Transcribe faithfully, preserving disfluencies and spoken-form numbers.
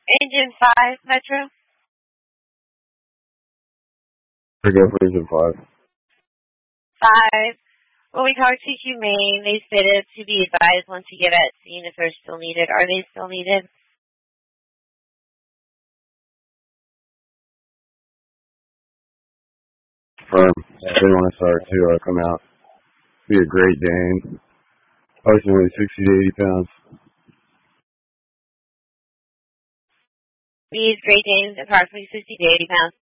Engine five, Metro. I go for engine five. Five. When we talked to Humane, they stated to be advised once you get at scene if they're still needed. Are they still needed? Firm. If they want to start too, I'll come out. Be a Great Dane. Approximately sixty to eighty pounds. These Great Danes, approximately sixty to eighty pounds.